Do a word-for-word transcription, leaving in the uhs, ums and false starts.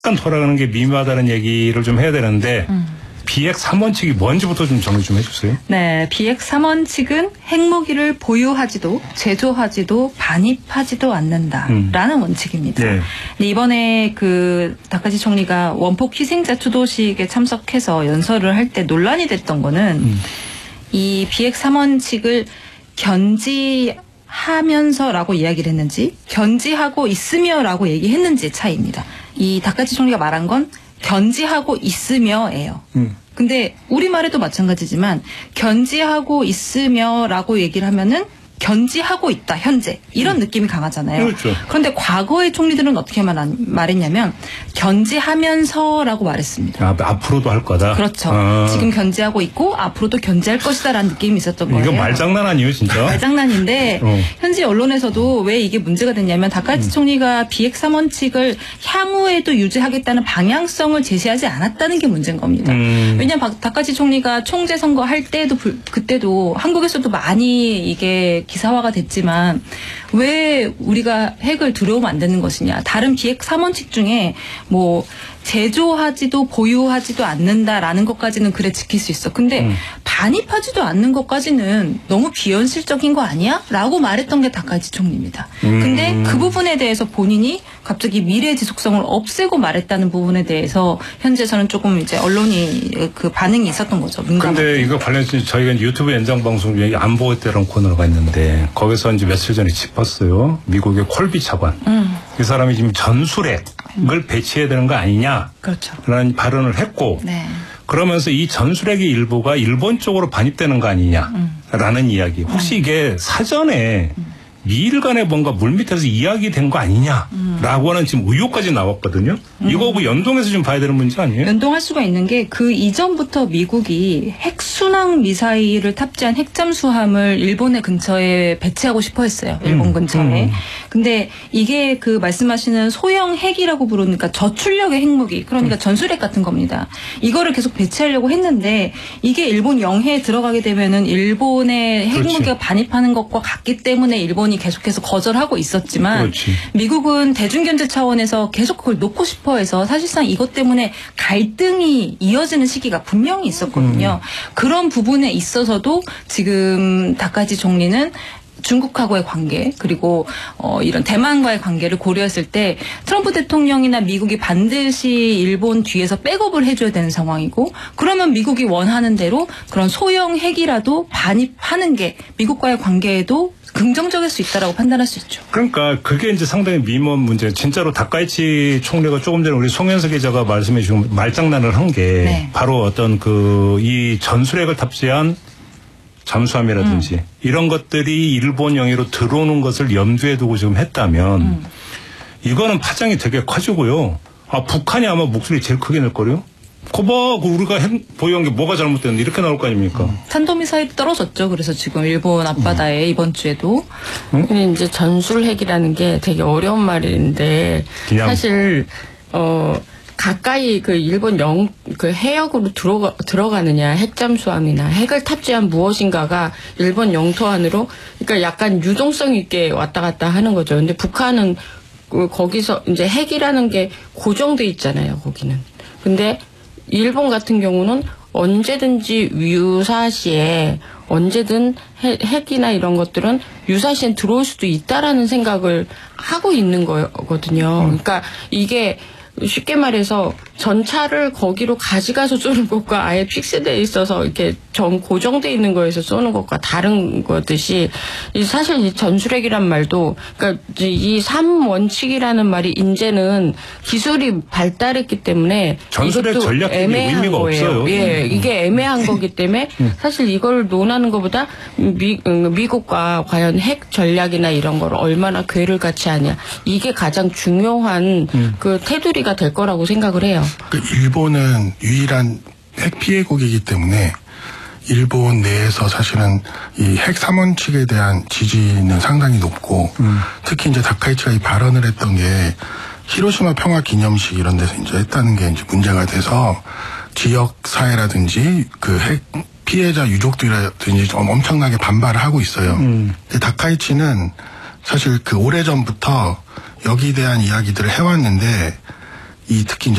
약간 돌아가는 게 미묘하다는 얘기를 좀 해야 되는데 음. 비핵 삼 원칙이 뭔지부터 좀 정리 좀 해주세요. 네, 비핵 삼 원칙은 핵무기를 보유하지도 제조하지도 반입하지도 않는다라는 음. 원칙입니다. 네. 근데 이번에 그 다카시 총리가 원폭 희생자 추도식에 참석해서 연설을 할 때 논란이 됐던 거는 음. 이 비핵 삼 원칙을 견지하면서라고 이야기를 했는지 견지하고 있으며라고 얘기했는지의 차이입니다. 이 다카시 총리가 말한 건 견지하고 있으며예요. 음. 근데 우리말에도 마찬가지지만 견지하고 있으며라고 얘기를 하면은 견지하고 있다 현재 이런 음. 느낌이 강하잖아요. 그렇죠. 그런데 과거의 총리들은 어떻게 말했냐면 견지하면서라고 말했습니다. 아, 앞으로도 할 거다. 그렇죠. 아. 지금 견지하고 있고 앞으로도 견지할 것이다라는 느낌이 있었던 거예요. 이거 말장난 아니에요 진짜? 말장난인데 어. 현지 언론에서도 왜 이게 문제가 됐냐면 다카시 음. 총리가 비핵 삼 원칙을 향후에도 유지하겠다는 방향성을 제시하지 않았다는 게 문제인 겁니다. 음. 왜냐하면 다카시 총리가 총재 선거 할 때도 그때도 한국에서도 많이 이게 기사화가 됐지만 왜 우리가 핵을 두려우면 안 되는 것이냐. 다른 비핵 삼 원칙 중에 뭐 제조하지도 보유하지도 않는다라는 것까지는 그래 지킬 수 있어. 근데 음. 반입하지도 않는 것까지는 너무 비현실적인 거 아니야? 라고 말했던 게 다카시 총리입니다. 음. 근데 그 부분에 대해서 본인이 갑자기 미래 지속성을 없애고 말했다는 부분에 대해서 현재서는 조금 이제 언론이 그 반응이 있었던 거죠. 그런데 이거 관련해서 저희가 유튜브 연장 방송 중에 안보에 때라는 코너가 있는데 거기서 이제 며칠 전에 짚었어요. 미국의 콜비 차관. 음. 이 사람이 지금 전술핵을 음. 배치해야 되는 거 아니냐. 그렇죠. 라는 발언을 했고. 네. 그러면서 이 전술핵의 일부가 일본 쪽으로 반입되는 거 아니냐라는 음. 이야기. 혹시 이게 사전에 음. 미일 간에 뭔가 물밑에서 이야기된 거 아니냐라고 하는 지금 의혹까지 나왔거든요. 음. 이거하고 연동해서 좀 봐야 되는 문제 아니에요? 연동할 수가 있는 게 그 이전부터 미국이 핵순항 미사일을 탑재한 핵잠수함을 일본의 근처에 배치하고 싶어 했어요. 일본 음. 근처에. 음. 근데 이게 그 말씀하시는 소형 핵이라고 부르니까 저출력의 핵무기, 그러니까 음. 전술핵 같은 겁니다. 이거를 계속 배치하려고 했는데 이게 일본 영해에 들어가게 되면은 일본의 핵무기가 그렇지. 반입하는 것과 같기 때문에 일본이 계속해서 거절하고 있었지만 그렇지. 미국은 대중경제 차원에서 계속 그걸 놓고 싶어해서 사실상 이것 때문에 갈등이 이어지는 시기가 분명히 있었거든요. 음. 그런 부분에 있어서도 지금 다카시 총리는 중국하고의 관계 그리고 어 이런 대만과의 관계를 고려했을 때 트럼프 대통령이나 미국이 반드시 일본 뒤에서 백업을 해줘야 되는 상황이고 그러면 미국이 원하는 대로 그런 소형 핵이라도 반입하는 게 미국과의 관계에도 긍정적일 수 있다라고 판단할 수 있죠. 그러니까 그게 이제 상당히 미묘한 문제. 진짜로 다카이치 총리가 조금 전에 우리 송현석 기자가 말씀해 주신 말장난을 한 게 네. 바로 어떤 그 이 전술핵을 탑재한 잠수함이라든지 음. 이런 것들이 일본 영해로 들어오는 것을 염두에 두고 지금 했다면 음. 이거는 파장이 되게 커지고요. 아 북한이 아마 목소리 제일 크게 낼 거래요. 거봐, 우리가 핵 보유한 게 뭐가 잘못됐는데 이렇게 나올 거 아닙니까? 음. 탄도미사일이 떨어졌죠. 그래서 지금 일본 앞바다에 음. 이번 주에도. 음? 근데 이제 전술핵이라는 게 되게 어려운 말인데 사실 어 가까이 그 일본 영 그 해역으로 들어가 들어가느냐 핵잠수함이나 핵을 탑재한 무엇인가가 일본 영토 안으로 그러니까 약간 유동성 있게 왔다 갔다 하는 거죠. 근데 북한은 그 거기서 이제 핵이라는 게 고정돼 있잖아요. 거기는. 근데 일본 같은 경우는 언제든지 유사시에 언제든 핵이나 이런 것들은 유사시에 들어올 수도 있다라는 생각을 하고 있는 거거든요. 그러니까 이게 쉽게 말해서 전차를 거기로 가져가서 쏘는 것과 아예 픽스되어 있어서 이렇게 정 고정되어 있는 거에서 쏘는 것과 다른 거듯이 사실 이 전술핵이란 말도 그러니까 이 삼 원칙이라는 말이 이제는 기술이 발달했기 때문에 전술핵 전략이 의미가 거예요. 없어요. 예, 이게 애매한 거기 때문에 사실 이걸 논하는 것보다 미, 미국과 과연 핵 전략이나 이런 걸 얼마나 궤를 같이 하냐 이게 가장 중요한 음. 그 테두리가 될 거라고 생각을 해요. 그 일본은 유일한 핵 피해국이기 때문에 일본 내에서 사실은 이 핵 삼 원칙에 대한 지지는 상당히 높고 음. 특히 이제 다카이치가 이 발언을 했던 게 히로시마 평화 기념식 이런 데서 이제 했다는 게 이제 문제가 돼서 지역 사회라든지 그 핵 피해자 유족들이라든지 좀 엄청나게 반발을 하고 있어요. 음. 근데 다카이치는 사실 그 오래전부터 여기에 대한 이야기들을 해왔는데 이 특히 이제